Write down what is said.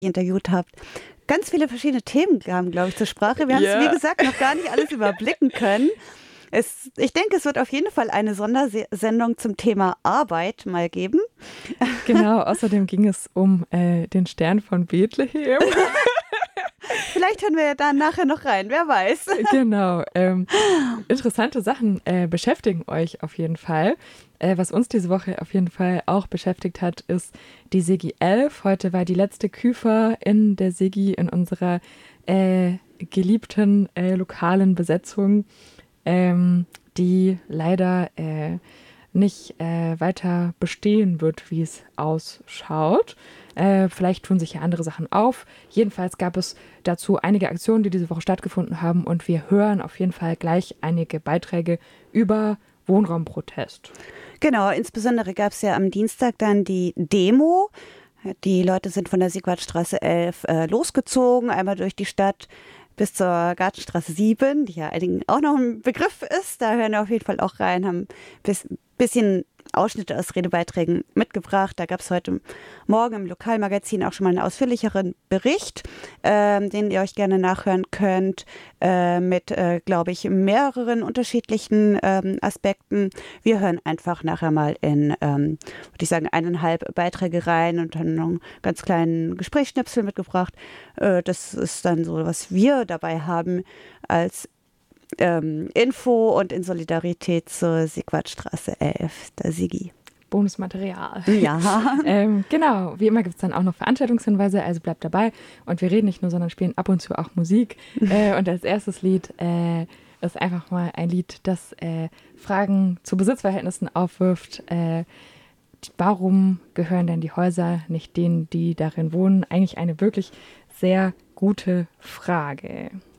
interviewt habt. Ganz viele verschiedene Themen kamen, glaube ich, zur Sprache. Wir haben es, wie gesagt, noch gar nicht alles überblicken können. Ich denke, es wird auf jeden Fall eine Sondersendung zum Thema Arbeit mal geben. Genau, außerdem ging es um den Stern von Bethlehem. Vielleicht hören wir ja da nachher noch rein, wer weiß. Genau. Interessante Sachen beschäftigen euch auf jeden Fall. Was uns diese Woche auf jeden Fall auch beschäftigt hat, ist die Sigi 11. Heute war die letzte Küfer in der Sigi in unserer geliebten lokalen Besetzung, die leider nicht weiter bestehen wird, wie es ausschaut. Vielleicht tun sich ja andere Sachen auf. Jedenfalls gab es dazu einige Aktionen, die diese Woche stattgefunden haben, und wir hören auf jeden Fall gleich einige Beiträge über Wohnraumprotest. Genau, insbesondere gab es ja am Dienstag dann die Demo. Die Leute sind von der Sigwartstraße 11 losgezogen, einmal durch die Stadt bis zur Gartenstraße 7, die ja einigen auch noch ein Begriff ist. Da hören wir auf jeden Fall auch rein, haben ein bisschen Ausschnitte aus Redebeiträgen mitgebracht. Da gab es heute Morgen im Lokalmagazin auch schon mal einen ausführlicheren Bericht, den ihr euch gerne nachhören könnt, mit, glaube ich, mehreren unterschiedlichen Aspekten. Wir hören einfach nachher mal in, würde ich sagen, 1,5 Beiträge rein und dann noch einen ganz kleinen Gesprächsschnipsel mitgebracht. Das ist dann so, was wir dabei haben als Info und in Solidarität zur Sigwartstraße 11, der Sigi. Bonusmaterial. Ja. Genau, wie immer gibt es dann auch noch Veranstaltungshinweise, also bleibt dabei. Und wir reden nicht nur, sondern spielen ab und zu auch Musik. Und als erstes Lied ist einfach mal ein Lied, das Fragen zu Besitzverhältnissen aufwirft. Warum gehören denn die Häuser nicht denen, die darin wohnen? Eigentlich eine wirklich sehr gute Frage.